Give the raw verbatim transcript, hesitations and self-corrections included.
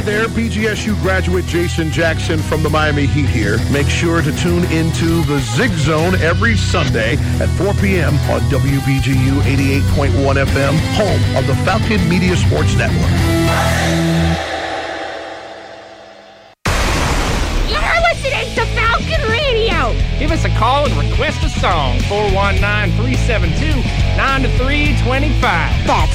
there, B G S U graduate Jason Jackson from the Miami Heat here. Make sure to tune into the Zig Zone every Sunday at four p.m. on W B G U eighty-eight point one F M, home of the Falcon Media Sports Network. You're listening to Falcon Radio. Give us a call and request a song, four one nine, three seven two, nine three two five. That's